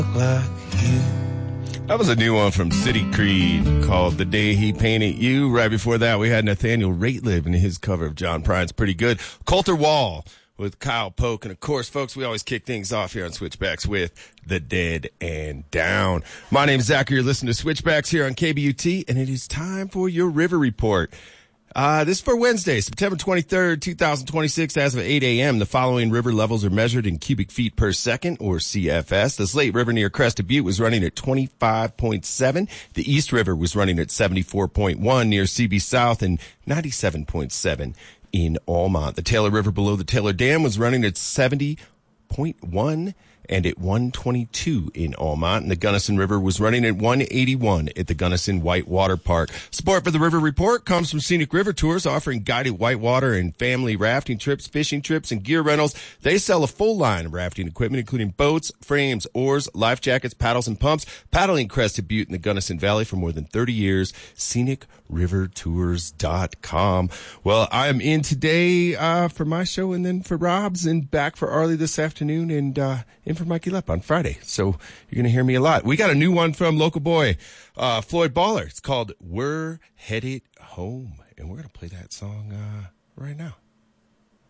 like you. That was a new one from City Creed called The Day He Painted You. Right before that, we had Nathaniel Rateliff and his cover of John Prine's Pretty Good. Coulter Wall with Kyle Polk. And, of course, folks, we always kick things off here on Switchbacks with The Dead and Down. My name is Zach. You're listening to Switchbacks here on KBUT, and it is time for your River Report. This is for Wednesday, September 23rd, 2026. As of 8 a.m., the following river levels are measured in cubic feet per second, or CFS. The Slate River near Crested Butte was running at 25.7. The East River was running at 74.1 near CB South and 97.7 in Almont. The Taylor River below the Taylor Dam was running at 70.1 and at 122 in Almont. And the Gunnison River was running at 181 at the Gunnison Whitewater Park. Support for the River Report comes from Scenic River Tours, offering guided whitewater and family rafting trips, fishing trips, and gear rentals. They sell a full line of rafting equipment, including boats, frames, oars, life jackets, paddles, and pumps. Paddling Crested Butte in the Gunnison Valley for more than 30 years. ScenicRiverTours.com. Well, I am in today for my show and then for Rob's, and back for Arlie this afternoon, and in for Mikey Lepp on Friday. So you're going to hear me a lot. We got a new one from local boy Floyd Baller. It's called We're Headed Home, and we're going to play that song right now.